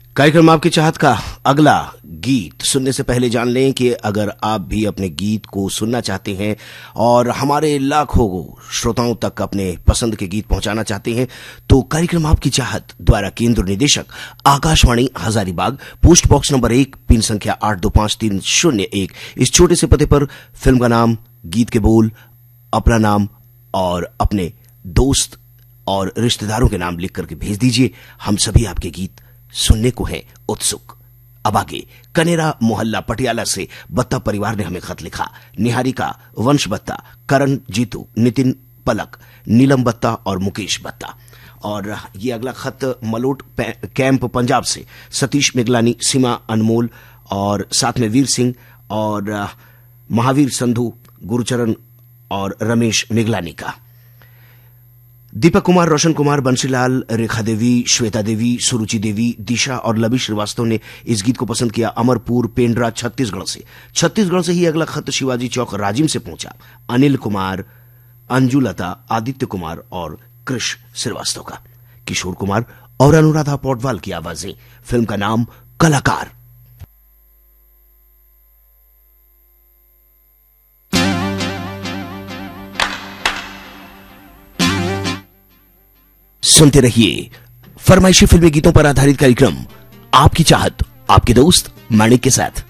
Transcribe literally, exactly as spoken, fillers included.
कार्यक्रम आपकी चाहत का अगला गीत सुनने से पहले जान लें कि अगर आप भी अपने गीत को सुनना चाहते हैं और हमारे लाखों श्रोताओं तक अपने पसंद के गीत पहुंचाना चाहते हैं तो कार्यक्रम आपकी चाहत द्वारा केंद्र निदेशक Akashvani Hazaribagh, post box number एक, पिन संख्या आठ दो पांच तीन शून्य एक, इस छोटे से पते पर फिल्म का नाम, गीत के बोल, अपना नाम और अपने दोस्त और रिश्तेदारों के नाम लिख करके भेज दीजिए। हम सभी आपके गीत सुनने को हैं उत्सुक। अब आगे कनेरा मोहल्ला पटियाला से बत्ता परिवार ने हमें खत लिखा। निहारिका, वंश बत्ता, करण, जीतू, नितिन, पलक, नीलम बत्ता और मुकेश बत्ता। और ये अगला खत मलोट कैंप पंजाब से सतीश मिगलानी, सीमा अनमोल और साथ में वीर सिंह और महावीर संधू, गुरुचरण और रमेश मिगलानी का। दीपक कुमार, रोशन कुमार, बंसीलाल, रेखा देवी, श्वेता देवी, सुरुचि देवी, दिशा और लबी श्रीवास्तव ने इस गीत को पसंद किया। अमरपुर, पेंड्रा, छत्तीसगढ़ से। छत्तीसगढ़ से ही अगला खत शिवाजी चौक राजिम से पहुंचा। अनिल कुमार, अंजुलता, आदित्य कुमार और कृष श्रीवास्तव का। किशोर कुमार और अनुराधा पौडवाल की आवाजें। फिल्म का नाम कलाकार। सुनते रहिए फरमाइशी फिल्मी गीतों पर आधारित कार्यक्रम आपकी चाहत, आपके दोस्त माणिक के साथ।